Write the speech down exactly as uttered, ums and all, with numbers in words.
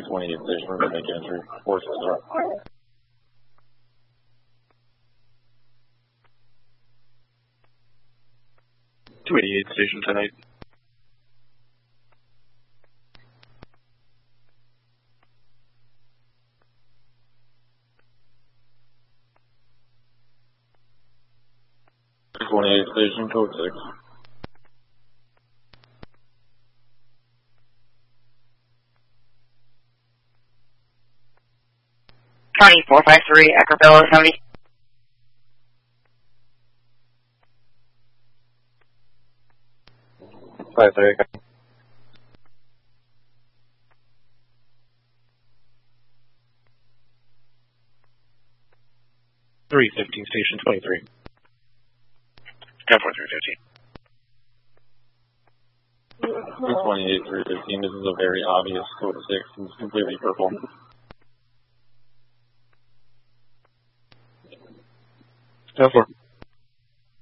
twenty-eight station, we're going to make entry. Four six zero. two eighty-eight station tonight. twenty-eight station, code six. County four five three, Acapella seventy. five three. three fifteen station twenty-three. ten four three fifteen. twenty-eight three fifteen, this is a very obvious code six, and it's completely purple. ten four.